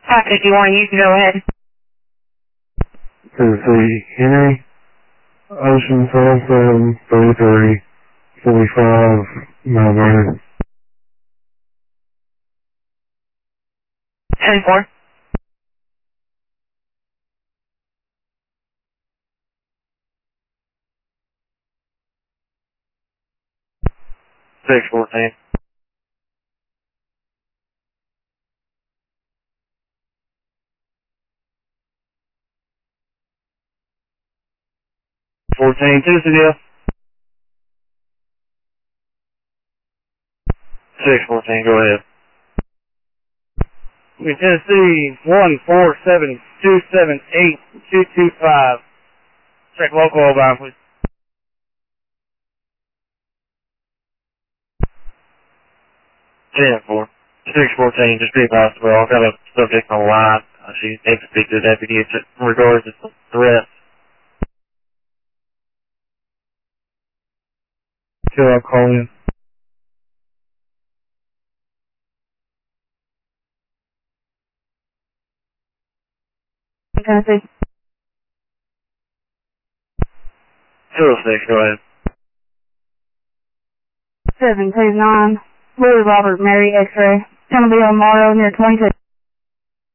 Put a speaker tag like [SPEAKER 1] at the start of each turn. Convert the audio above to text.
[SPEAKER 1] If you want, you can go ahead.
[SPEAKER 2] Tennessee, Henry, Ocean 7733 45 Mount Vernon.
[SPEAKER 1] 10-4.
[SPEAKER 2] Six 14. Tennessee, 614, go ahead.
[SPEAKER 3] Tennessee 147278225. Check local outbound, please.
[SPEAKER 2] 10-4. 614, just be possible. I've got a subject on the line. She needs to speak to the deputy in regards to some threats.
[SPEAKER 3] Sure, I'll call in.
[SPEAKER 1] Tennessee.
[SPEAKER 2] 206, go ahead.
[SPEAKER 1] 729. Louis Robert Mary X-ray. Gonna be on Morrow near 26.